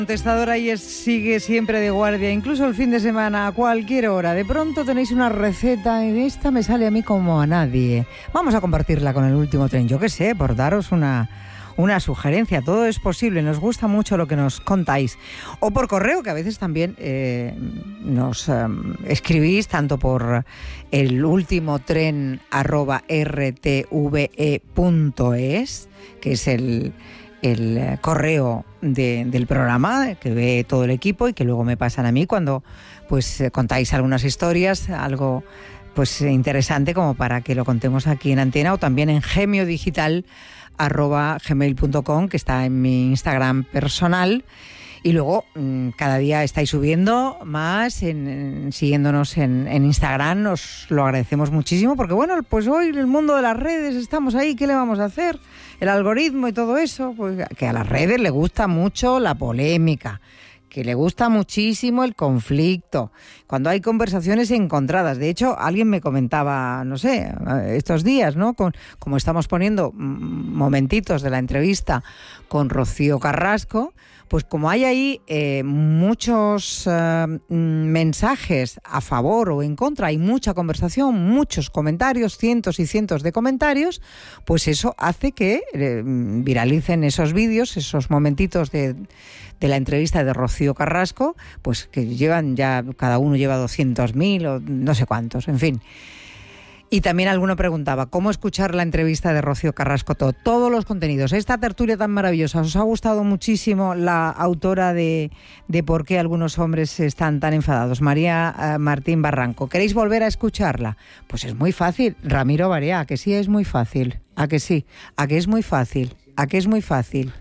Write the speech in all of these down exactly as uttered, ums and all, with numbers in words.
Contestador ahí es, sigue siempre de guardia, incluso el fin de semana, a cualquier hora. De pronto tenéis una receta y esta me sale a mí como a nadie. Vamos a compartirla con el último tren, yo qué sé, por daros una, una sugerencia. Todo es posible, nos gusta mucho lo que nos contáis. O por correo, que a veces también eh, nos eh, escribís, tanto por el último tren arroba r t v e punto es, que es el... el correo de, del programa que ve todo el equipo y que luego me pasan a mí cuando pues contáis algunas historias, algo pues interesante como para que lo contemos aquí en antena, o también en gemiodigital arroba gmail punto com, que está en mi Instagram personal. Y luego cada día estáis subiendo más, en, en, siguiéndonos en, en Instagram, os lo agradecemos muchísimo, porque bueno, pues hoy en el mundo de las redes estamos ahí, ¿qué le vamos a hacer? El algoritmo y todo eso, pues que a las redes le gusta mucho la polémica, que le gusta muchísimo el conflicto, cuando hay conversaciones encontradas. De hecho, alguien me comentaba, no sé, estos días, ¿no? Con, como estamos poniendo momentitos de la entrevista con Rocío Carrasco, pues como hay ahí eh, muchos eh, mensajes a favor o en contra, hay mucha conversación, muchos comentarios, cientos y cientos de comentarios, pues eso hace que eh, viralicen esos vídeos, esos momentitos de, de la entrevista de Rocío Carrasco, pues que llevan ya, cada uno lleva doscientos mil o no sé cuántos, en fin. Y también alguno preguntaba, ¿cómo escuchar la entrevista de Rocío Carrasco? Todo, todos los contenidos. Esta tertulia tan maravillosa. ¿Os ha gustado muchísimo la autora de, de por qué algunos hombres están tan enfadados? María uh, Martín Barranco. ¿Queréis volver a escucharla? Pues es muy fácil. Ramiro Barea, ¿a que sí es muy fácil? ¿A que sí? ¿A que es muy fácil? ¿A que es muy fácil?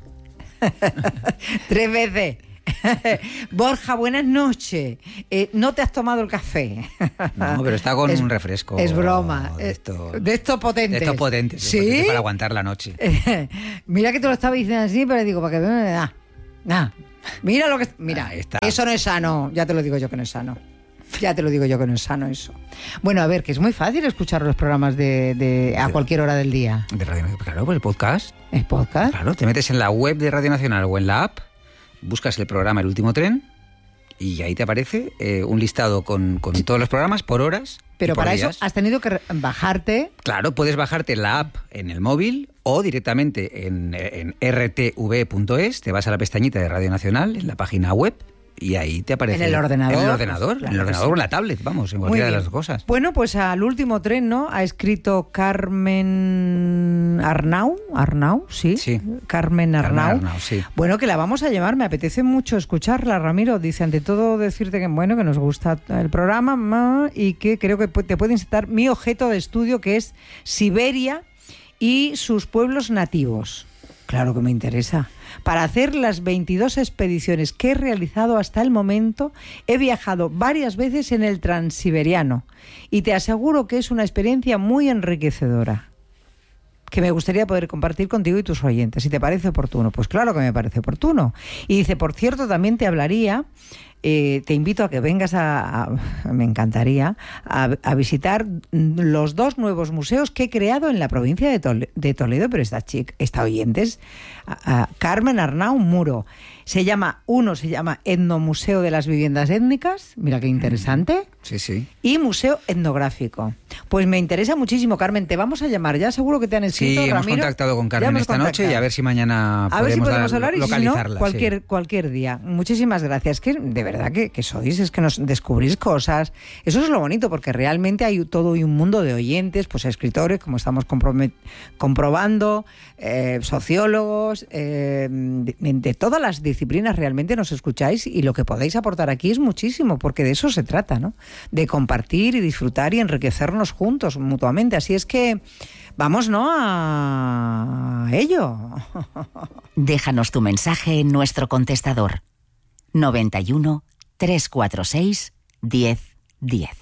Tres veces. Borja, buenas noches. Eh, ¿No te has tomado el café? No, pero está con es, un refresco. Es broma. De estos de esto potentes. De estos potentes. ¿Sí? Potentes para aguantar la noche. Mira que te lo estaba diciendo así, pero digo, para que me da. Nah. Mira lo que... Mira, eso no es sano. Ya te lo digo yo que no es sano. Ya te lo digo yo que no es sano eso. Bueno, a ver, que es muy fácil escuchar los programas de, de a cualquier hora del día. De Radio Nacional. Claro, por el podcast. ¿El podcast? Claro, te metes en la web de Radio Nacional o en la app, buscas el programa El Último Tren y ahí te aparece eh, un listado con, con sí. todos los programas por horas. Pero por para días. Eso has tenido que bajarte. Claro, puedes bajarte la app en el móvil o directamente en, en r t v punto es, te vas a la pestañita de Radio Nacional en la página web y ahí te aparece. En el ordenador. En el ordenador, claro, en el ordenador sí. o en la tablet, vamos, en cualquiera de las cosas. Bueno, pues al último tren, ¿no? Ha escrito Carmen Arnau, Arnau, ¿sí? Sí. Carmen Arnau. Carmen Arnau, sí. Bueno, que la vamos a llamar, me apetece mucho escucharla, Ramiro. Dice, ante todo, decirte que, bueno, que nos gusta el programa y que creo que te puede incitar mi objeto de estudio, que es Siberia y sus pueblos nativos. Claro que me interesa. Para hacer las veintidós expediciones que he realizado hasta el momento, he viajado varias veces en el Transiberiano y te aseguro que es una experiencia muy enriquecedora, que me gustaría poder compartir contigo y tus oyentes. Si te parece oportuno, pues claro que me parece oportuno. Y dice, por cierto, también te hablaría, eh, te invito a que vengas a, a me encantaría, a, a visitar los dos nuevos museos que he creado en la provincia de, Tole, de Toledo, pero esta chica, esta oyente es a, a Carmen Arnau Muro. Se llama, uno se llama Etnomuseo de las Viviendas Étnicas, mira qué interesante. Sí, sí. Y Museo Etnográfico. Pues me interesa muchísimo, Carmen, te vamos a llamar, ya seguro que te han escrito, Sí, hemos Ramiro. contactado con Carmen esta noche y a ver si mañana a podemos, ver si podemos dar, hablar y localizarla. Si no, cualquier, sí. cualquier día. Muchísimas gracias, que de verdad que, que sois, es que nos descubrís cosas. Eso es lo bonito, porque realmente hay todo un mundo de oyentes, pues escritores, como estamos comprobando, eh, sociólogos, eh, de, de todas las disciplinas realmente nos escucháis y lo que podéis aportar aquí es muchísimo, porque de eso se trata, ¿no? De compartir y disfrutar y enriquecernos juntos, mutuamente. Así es que vamos, ¿no?, a ello. Déjanos tu mensaje en nuestro contestador noventa y uno, trescientos cuarenta y seis, diez, diez.